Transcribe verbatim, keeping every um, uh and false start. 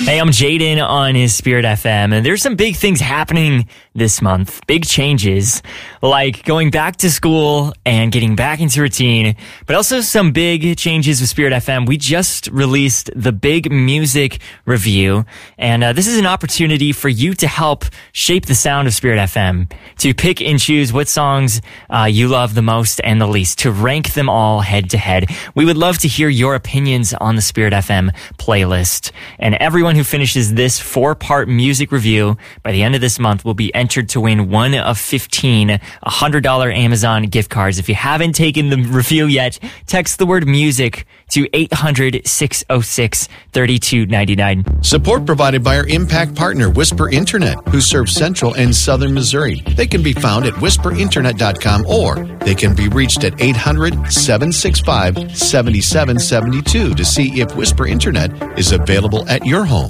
Hey, I'm Jaden on his Spirit F M, and there's some big things happening this month. Big changes, like going back to school and getting back into routine, but also some big changes with Spirit F M. We just released the Big Music Review, and uh, this is an opportunity for you to help shape the sound of Spirit F M, to pick and choose what songs uh, you love the most and the least, to rank them all head to head. We would love to hear your opinions on the Spirit F M playlist, and everyone who finishes this four-part music review by the end of this month will be entered to win one of fifteen one hundred dollars Amazon gift cards. If you haven't taken the review yet, text the word music to eight hundred, six oh six, three two nine nine. Support provided by our impact partner, Whisper Internet, who serves Central and Southern Missouri. They can be found at whisper internet dot com, or they can be reached at eight hundred, seven six five, seven seven seven two to see if Whisper Internet is available at your home.